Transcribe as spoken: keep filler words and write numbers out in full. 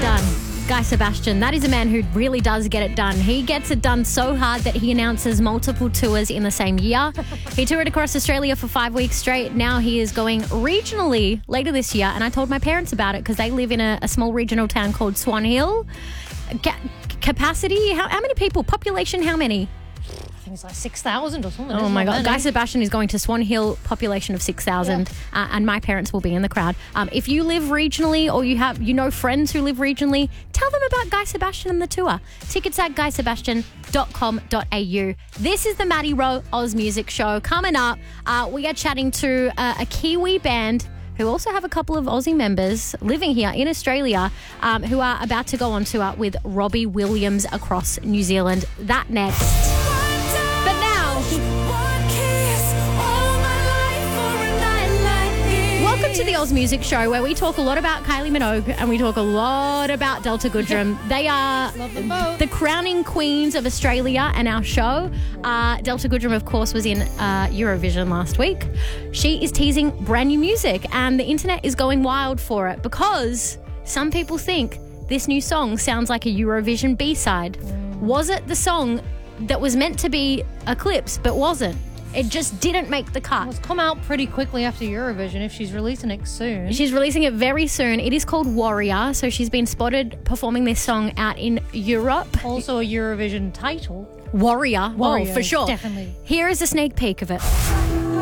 done. Guy Sebastian, that is a man who really does get it done. He gets it done so hard that he announces multiple tours in the same year. He toured across Australia for five weeks straight. Now he is going regionally later this year, and I told my parents about it because they live in a, a small regional town called Swan Hill. Ca- capacity, how, how many people? Population, how many? I think it's like six thousand or something. Oh my God. Guy Sebastian is going to Swan Hill, population of six thousand, yeah. uh, and my parents will be in the crowd. Um, if you live regionally or you have, you know, friends who live regionally, tell them about Guy Sebastian and the tour. Tickets at guy sebastian dot com dot a u. This is the Maddie Rowe Oz Music Show. Coming up, uh, we are chatting to uh, a Kiwi band who also have a couple of Aussie members living here in Australia um, who are about to go on tour with Robbie Williams across New Zealand. That next. But now, welcome to the Oz Music Show, where we talk a lot about Kylie Minogue and we talk a lot about Delta Goodrem. They are the crowning queens of Australia and our show. Uh, Delta Goodrem, of course, was in uh, Eurovision last week. She is teasing brand new music and the internet is going wild for it because some people think this new song sounds like a Eurovision B-side. Was it the song that was meant to be Eclipse but wasn't? It just didn't make the cut. Well, it's come out pretty quickly after Eurovision if she's releasing it soon. She's releasing it very soon. It is called Warrior, so she's been spotted performing this song out in Europe. Also a Eurovision title. Warrior. Warrior, oh, for sure. Definitely. Here is a sneak peek of it.